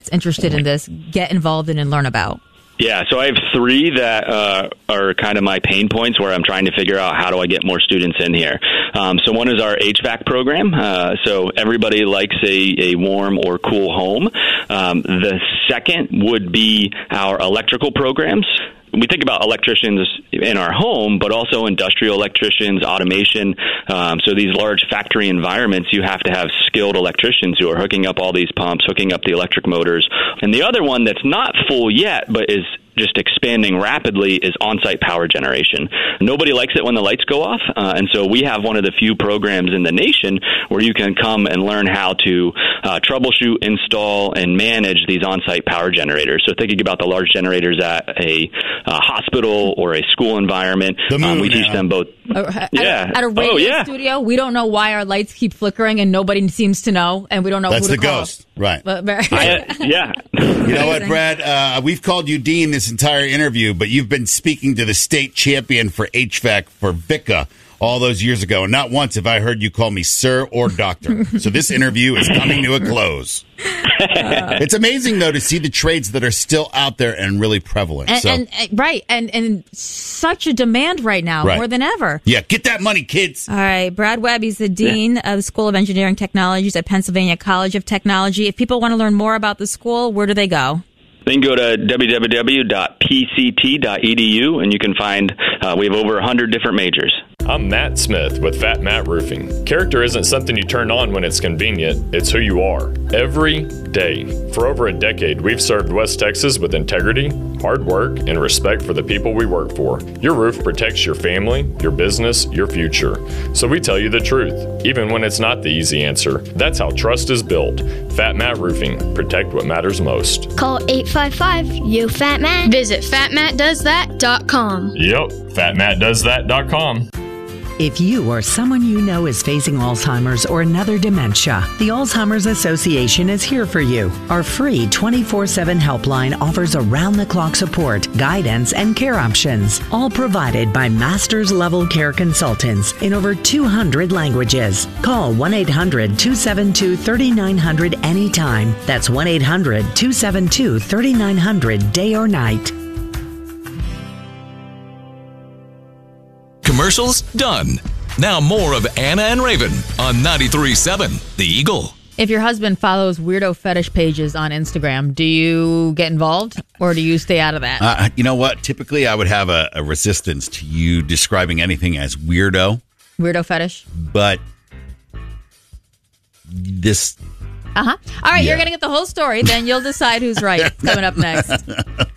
interested in this get involved in and learn about? Yeah, so I have three that are kind of my pain points where I'm trying to figure out how do I get more students in here. So one is our HVAC program. So everybody likes a warm or cool home. The second would be our electrical programs. We think about electricians in our home, but also industrial electricians, automation. So these large factory environments, you have to have skilled electricians who are hooking up all these pumps, hooking up the electric motors. And the other one that's not full yet, but is just expanding rapidly, is on-site power generation. Nobody likes it when the lights go off, and so we have one of the few programs in the nation where you can come and learn how to troubleshoot, install, and manage these on-site power generators. So thinking about the large generators at a hospital or a school environment, we teach them both. At a radio studio, we don't know why our lights keep flickering, and nobody seems to know, and we don't know That's who to call. That's the ghost, right? Yeah. You know what, Brad? We've called you Dean this entire interview, but you've been speaking to the state champion for HVAC for VICA all those years ago, and not once have I heard you call me sir or doctor. So this interview is coming to a close. It's amazing, though, to see the trades that are still out there and really prevalent. And such a demand right now, more than ever. Yeah, get that money, kids. All right, Brad Webb, he's the dean of the School of Engineering Technologies at Pennsylvania College of Technology. If people want to learn more about the school, where do they go? They can go to www.pct.edu, and you can find we have over 100 different majors. I'm Matt Smith with Fat Matt Roofing. Character isn't something you turn on when it's convenient, it's who you are. Every day. For over a decade, we've served West Texas with integrity, hard work, and respect for the people we work for. Your roof protects your family, your business, your future. So we tell you the truth, even when it's not the easy answer. That's how trust is built. Fat Matt Roofing. Protect what matters most. Call 855-YOU-FAT-MAT. Visit fatmattdoesthat.com. Yep, fatmattdoesthat.com. If you or someone you know is facing Alzheimer's or another dementia, the Alzheimer's Association is here for you. Our free 24/7 helpline offers around-the-clock support, guidance, and care options, all provided by master's-level care consultants in over 200 languages. Call 1-800-272-3900 anytime. That's 1-800-272-3900 day or night. Commercials done. Now more of Anna and Raven on 93.7 The Eagle. If your husband follows weirdo fetish pages on Instagram, do you get involved or do you stay out of that? You know what? Typically, I would have a resistance to you describing anything as weirdo. Weirdo fetish? But this... All right, you're going to get the whole story. Then you'll decide who's right. Coming up next.